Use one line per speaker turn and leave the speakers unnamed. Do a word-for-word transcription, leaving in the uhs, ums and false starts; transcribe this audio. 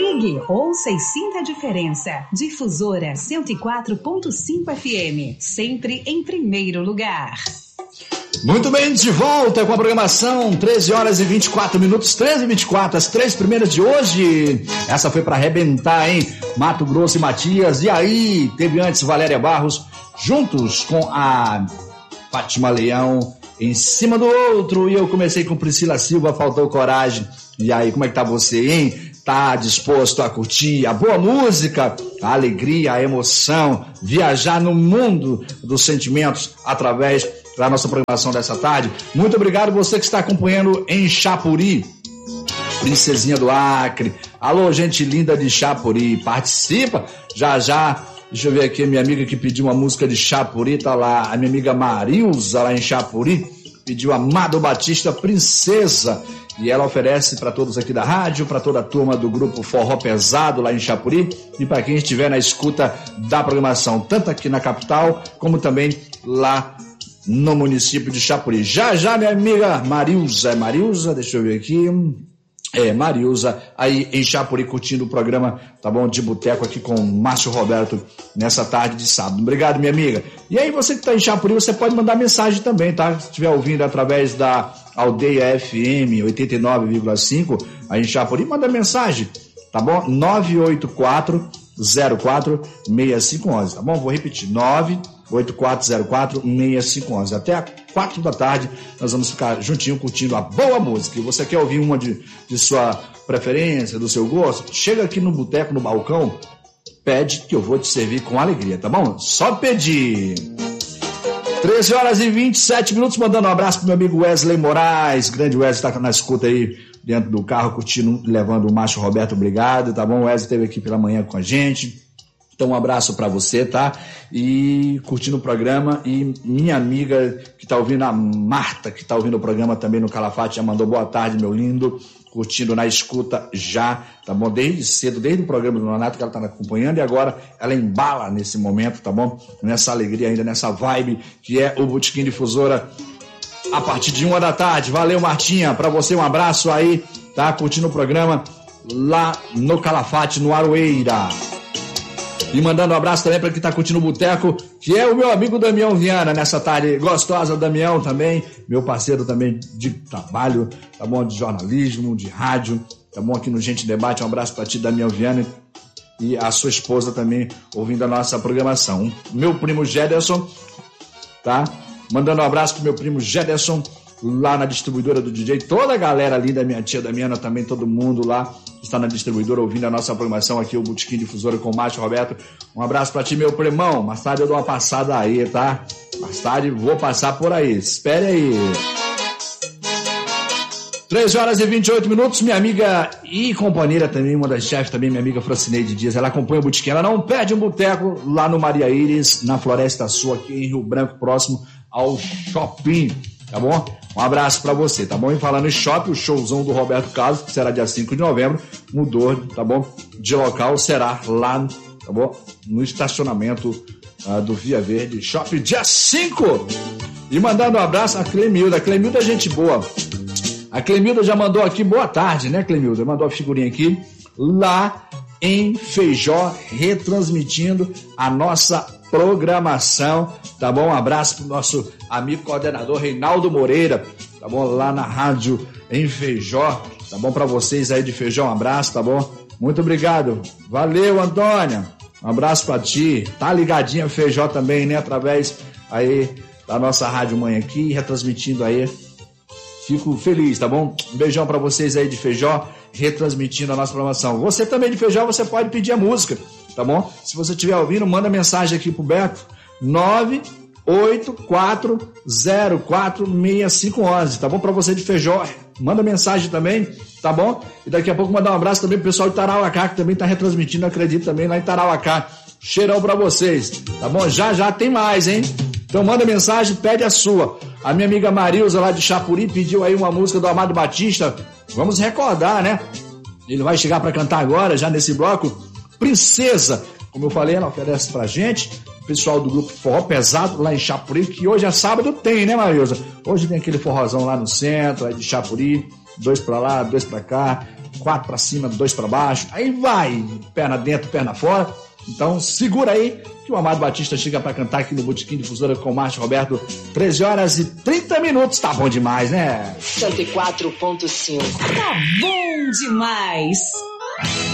Ligue, ouça e sinta a diferença. Difusora cento e quatro ponto cinco F M, sempre em primeiro lugar.
Muito bem, de volta com a programação, treze horas e vinte e quatro minutos, treze e vinte e quatro, as três primeiras de hoje. Essa foi para arrebentar, hein? Mato Grosso e Matias. E aí, teve antes Valéria Barros, juntos com a Fátima Leão, em cima do outro. E eu comecei com Priscila Silva, faltou coragem. E aí, como é que tá você, hein? Tá disposto a curtir a boa música, a alegria, a emoção, viajar no mundo dos sentimentos através da nossa programação dessa tarde? Muito obrigado você que está acompanhando em Chapuri, Princesinha do Acre. Alô, gente linda de Chapuri, participa já já. Deixa eu ver aqui a minha amiga que pediu uma música de Chapuri, tá lá, a minha amiga Marilza lá em Chapuri, pediu Amado Batista, Princesa. E ela oferece para todos aqui da rádio, para toda a turma do grupo Forró Pesado lá em Chapuri e para quem estiver na escuta da programação, tanto aqui na capital como também lá no município de Chapuri. Já já, minha amiga Marilza, é Marilza, deixa eu ver aqui, é Marilza, aí em Chapuri curtindo o programa, tá bom, de boteco aqui com o Márcio Roberto nessa tarde de sábado. Obrigado, minha amiga. E aí você que está em Chapuri, você pode mandar mensagem também, tá? Se estiver ouvindo através da Aldeia F M oitenta e nove vírgula cinco, aí em Chapuri, manda mensagem, tá bom? nove oito quatro zero quatro seis cinco um um, tá bom? Vou repetir, nove oito quatro zero quatro seis cinco um um. Até às quatro da tarde nós vamos ficar juntinho curtindo a boa música. E você quer ouvir uma de, de sua preferência, do seu gosto? Chega aqui no boteco, no balcão, pede que eu vou te servir com alegria, tá bom? Só pedir. treze horas e vinte e sete minutos, mandando um abraço pro meu amigo Wesley Moraes. Grande Wesley, tá na escuta aí dentro do carro, curtindo, levando o Márcio Roberto, obrigado, tá bom? O Wesley esteve aqui pela manhã com a gente. Então um abraço pra você, tá? E curtindo o programa. E minha amiga que tá ouvindo, a Marta, que tá ouvindo o programa também no Calafate, já mandou boa tarde, meu lindo. Curtindo na escuta já, tá bom? Desde cedo, desde o programa do Nonato que ela tá acompanhando, e agora ela embala nesse momento, tá bom? Nessa alegria ainda, nessa vibe que é o Botequim Difusora a partir de uma da tarde. Valeu, Martinha, pra você um abraço aí, tá? Curtindo o programa lá no Calafate, no Aroeira. E mandando um abraço também para quem tá curtindo o Boteco, que é o meu amigo Damião Viana, nessa tarde gostosa. Damião também, meu parceiro também de trabalho, tá bom? De jornalismo, de rádio, tá bom? Aqui no Gente Debate, um abraço para ti, Damião Viana, e a sua esposa também ouvindo a nossa programação. Meu primo Gederson, tá? Mandando um abraço pro meu primo Gederson, lá na distribuidora do D J, toda a galera ali da minha tia Damiana também, todo mundo lá está na distribuidora ouvindo a nossa programação aqui, o Botequim Difusora com o Márcio Roberto. Um abraço pra ti, meu primão. Mais tarde eu dou uma passada aí, tá? Mais tarde vou passar por aí, espere aí. treze horas e vinte e oito minutos, minha amiga e companheira também, uma das chefes também, minha amiga Francineide Dias, ela acompanha o Botequim, ela não perde um boteco lá no Maria Íris, na Floresta Sul, aqui em Rio Branco, próximo ao shopping, tá bom? Um abraço pra você, tá bom? E falando em shopping, o showzão do Roberto Carlos, que será dia cinco de novembro, mudou, tá bom? De local, será lá, tá bom? No estacionamento uh, do Via Verde Shopping, dia cinco. E mandando um abraço a Clemilda, a Clemilda é gente boa. A Clemilda já mandou aqui, boa tarde, né, Clemilda? Mandou a figurinha aqui, lá em Feijó, retransmitindo a nossa programação, tá bom? Um abraço pro nosso amigo coordenador Reinaldo Moreira, tá bom? Lá na rádio em Feijó, tá bom? Pra vocês aí de Feijó, um abraço, tá bom? Muito obrigado. Valeu, Antônia. Um abraço pra ti. Tá ligadinha Feijó também, né? Através aí da nossa rádio mãe aqui, retransmitindo aí. Fico feliz, tá bom? Um beijão pra vocês aí de Feijó, retransmitindo a nossa programação. Você também de Feijó, você pode pedir a música, tá bom? Se você estiver ouvindo, manda mensagem aqui pro Beto, nove oito quatro zero quatro seis cinco um um, tá bom? Pra você de Feijó, manda mensagem também, tá bom? E daqui a pouco mandar um abraço também pro pessoal de Tarauacá, que também tá retransmitindo, acredito, também lá em Tarauacá. Cheirão pra vocês, tá bom? Já, já tem mais, hein? Então manda mensagem, pede a sua. A minha amiga Marilza lá de Chapuri pediu aí uma música do Amado Batista. Vamos recordar, né? Ele vai chegar pra cantar agora, já nesse bloco. Princesa, como eu falei, ela oferece pra gente. O pessoal do grupo Forró Pesado lá em Chapuri, que hoje é sábado, tem, né, Marilza? Hoje tem aquele forrozão lá no centro, aí de Chapuri, dois pra lá, dois pra cá. quatro pra cima, dois pra baixo, aí vai, perna dentro, perna fora. Então segura aí que o Amado Batista chega pra cantar aqui no Botequim Difusora com o Márcio Roberto, treze horas e trinta minutos, tá bom demais, né?
cento e quatro ponto cinco. Tá bom demais.